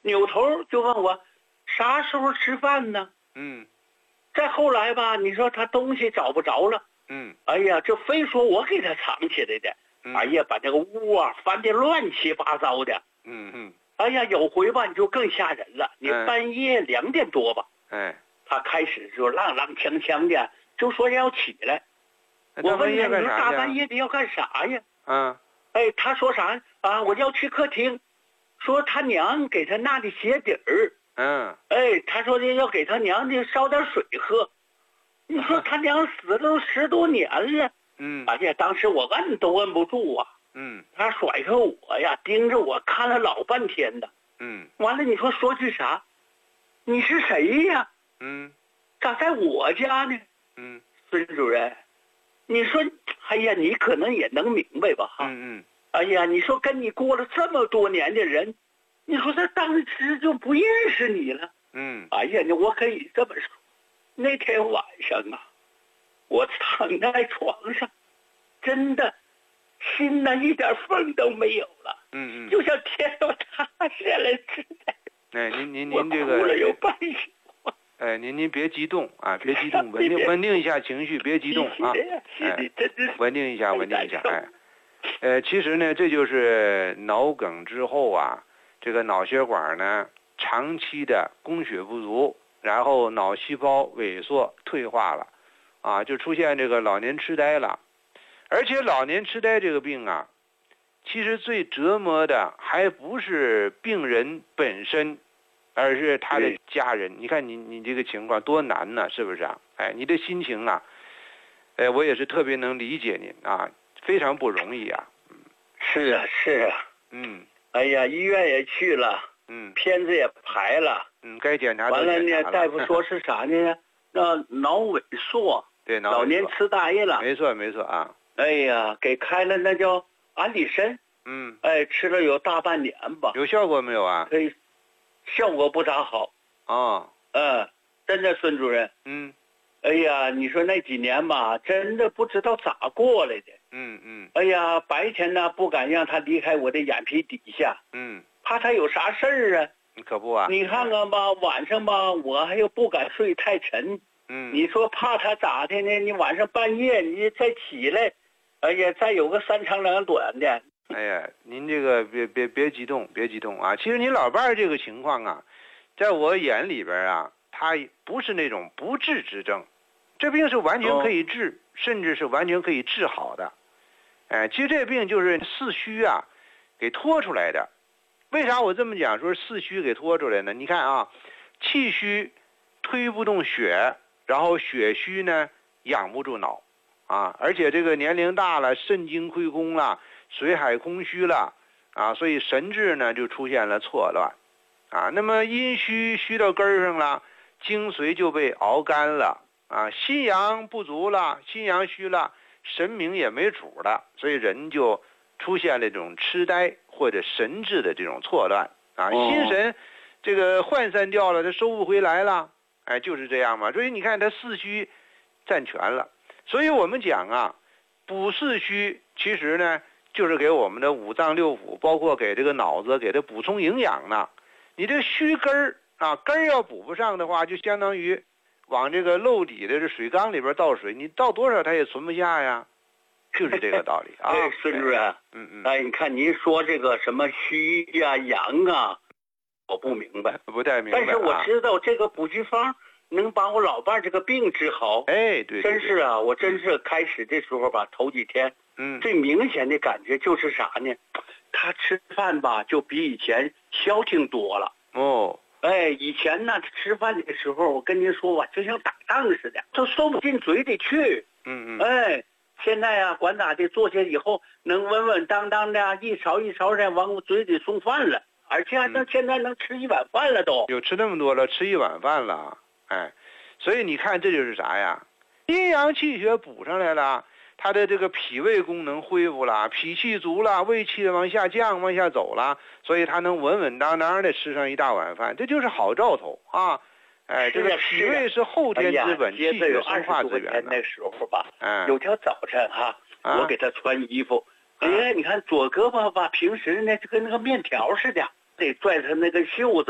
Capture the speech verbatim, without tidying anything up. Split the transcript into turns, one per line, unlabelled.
扭头就问我啥时候吃饭呢？
嗯。
再后来吧，你说他东西找不着了。
嗯。
哎呀，就非说我给他藏起来的。
嗯、
哎呀，把这个屋啊翻得乱七八糟的。
嗯嗯。
哎呀，有回吧你就更吓人了。你半夜两点多吧，
哎，
他开始就踉踉跄跄的，就说要起来。我问他，你说大半夜的要干啥呀？
嗯。
哎，他说啥啊？我要去客厅，说他娘给他拿的鞋底儿。
嗯。
哎，他说的要给他娘的烧点水喝。你说他娘死了都十多年了。
嗯。
哎呀，当时我摁都摁不住啊。
嗯。
他甩开我呀，盯着我看了老半天的。
嗯。
完了，你说说句啥？你是谁呀？
嗯。
咋在我家呢？
嗯。
孙主任，你说，哎呀，你可能也能明白吧？哈。
嗯嗯。
哎呀，你说跟你过了这么多年的人，你说他当时就不认识你了？
嗯。
哎呀，我可以这么说，那天晚上啊，我躺在床上，真的，心呢一点缝都没有了。
嗯嗯。
就像天要塌下来似的。
哎，您您您这个。
我哭了有半宿。
哎，您您别激动啊，别激动，稳定稳定一下情绪，别激动啊。哎，稳定一下，稳定一下。哎，呃，其实呢，这就是脑梗之后啊，这个脑血管呢长期的供血不足，然后脑细胞萎缩退化了，啊，就出现这个老年痴呆了。而且老年痴呆这个病啊，其实最折磨的还不是病人本身，而是他的家人。你看你你这个情况多难呢，是不是啊？哎，你的心情啊，哎，我也是特别能理解您啊，非常不容易啊。
嗯，是啊是啊。
嗯。
哎呀，医院也去了。
嗯。
片子也排了。
嗯，该检查
完了呢，大夫说是啥呢？那脑萎缩。
对，脑
老年痴呆了。
没错没错啊。
哎呀，给开了那叫安理参。
嗯。
哎，吃了有大半年吧。
有效果没有啊？
可以。效果不咋好。
哦。
嗯，真的，孙主任。
嗯。
哎呀，你说那几年吧，真的不知道咋过来的。
嗯嗯。
哎呀，白天呢不敢让他离开我的眼皮底下。
嗯。
怕他有啥事儿啊？
你可不啊。
你看看吧，晚上吧，我还又不敢睡太沉。
嗯。
你说怕他咋的呢？你晚上半夜你再起来，哎呀，再有个三长两短的。
哎呀，您这个别别别激动，别激动啊！其实您老伴儿这个情况啊，在我眼里边啊，他不是那种不治之症，这病是完全可以治，哦、甚至是完全可以治好的。哎，其实这病就是四虚啊给拖出来的。为啥我这么讲说四虚给拖出来呢？你看啊，气虚推不动血，然后血虚呢养不住脑啊，而且这个年龄大了，肾精亏空了。水海空虚了啊，所以神志呢就出现了错乱啊。那么阴虚虚到根儿上了，精髓就被熬干了啊。心阳不足了，心阳虚了，神明也没主了，所以人就出现了这种痴呆或者神志的这种错乱啊。心神这个涣散掉了，他收不回来了，哎，就是这样嘛。所以你看他四虚占全了，所以我们讲啊，补四虚其实呢。就是给我们的五脏六腑，包括给这个脑子，给它补充营养呢。你这虚根儿啊，根儿要补不上的话，就相当于往这个漏底的这水缸里边倒水，你倒多少它也存不下呀，就是这个道理啊。
哎，孙主任，
嗯嗯，
哎，你看您说这个什么虚呀、阳啊，我不明白，
不太明白、啊。
但是我知道这个补虚方能把我老伴儿这个病治好。
哎，对, 对, 对，
真是啊，我真是开始的时候吧，头几天。
嗯，
最明显的感觉就是啥呢？他吃饭吧，就比以前消停多了。
哦，
哎，以前呢，吃饭的时候，我跟您说吧，就像打仗似的，都收不进嘴里去。
嗯嗯。
哎，现在啊，管咋的，坐下以后能稳稳当当的，一勺一勺的往我嘴里送饭了，而且还能、嗯、现在能吃一碗饭了都。
有吃那么多了，吃一碗饭了，哎，所以你看这就是啥呀？阴阳气血补上来了。他的这个脾胃功能恢复了，脾气足了，胃气往下降，往下走了，所以他能稳稳当当的吃上一大碗饭，这就是好兆头啊！哎，这个脾胃是后天之本，气血生化之源。
那时候吧，
嗯，
有条早晨哈，
啊、
我给他穿衣服，哎、啊，你看左胳膊吧，平时呢就跟那个面条似的，得拽他那个袖子。